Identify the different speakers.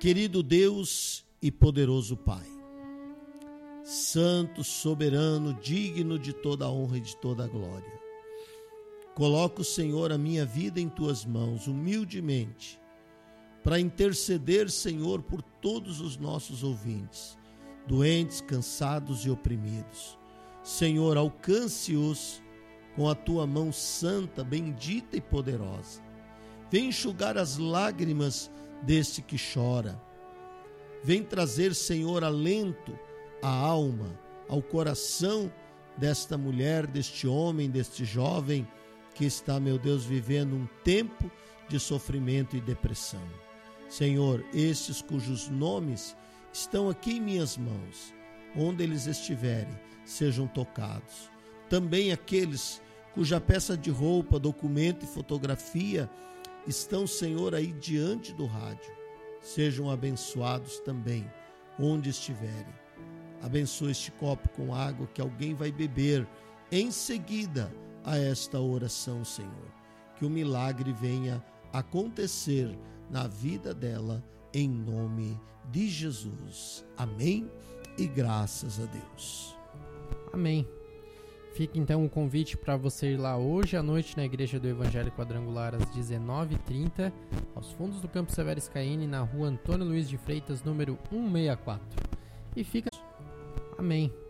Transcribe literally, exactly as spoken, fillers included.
Speaker 1: Querido Deus e poderoso Pai, santo, soberano, digno de toda a honra e de toda a glória, coloco, Senhor, a minha vida em Tuas mãos, humildemente, para interceder, Senhor, por todos os nossos ouvintes, doentes, cansados e oprimidos. Senhor, alcance-os com a Tua mão santa, bendita e poderosa. Vem enxugar as lágrimas deste que chora. Vem trazer, Senhor, alento à alma, ao coração desta mulher, deste homem, deste jovem que está, meu Deus, vivendo um tempo de sofrimento e depressão. Senhor, estes cujos nomes estão aqui em minhas mãos, onde eles estiverem, sejam tocados. Também aqueles cuja peça de roupa, documento e fotografia estão, Senhor, aí diante do rádio, sejam abençoados também, onde estiverem. Abençoa este copo com água que alguém vai beber em seguida a esta oração, Senhor. Que o milagre venha acontecer na vida dela, em nome de Jesus. Amém e graças a Deus.
Speaker 2: Amém. Fica então o convite para você ir lá hoje à noite na Igreja do Evangelho Quadrangular às dezenove e trinta, aos fundos do Campo Severo Scaini, na rua Antônio Luiz de Freitas, número cento e sessenta e quatro. E fica... Amém.